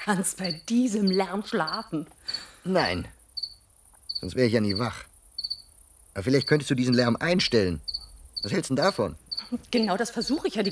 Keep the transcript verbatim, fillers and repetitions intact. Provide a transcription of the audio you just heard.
kannst bei diesem Lärm schlafen. Nein, sonst wäre ich ja nie wach. Aber vielleicht könntest du diesen Lärm einstellen. Was hältst du denn davon? Genau das versuche ich ja die